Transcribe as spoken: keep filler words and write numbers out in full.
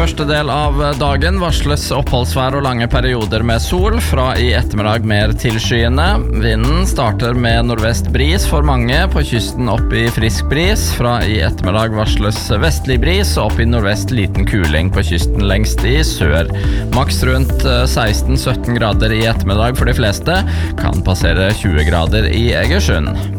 Første del av dagen varsles oppholdsvær og lange perioder med sol, fra i ettermiddag mer tilskyende. Vinden starter med nordvest bris for mange, på kysten opp i frisk bris. Fra i ettermiddag varsles vestlig bris, og opp i nordvest liten kuling på kysten lengst i sør. Maks rundt seksten til sytten grader i ettermiddag for de fleste, kan passere tjue grader i Egersund.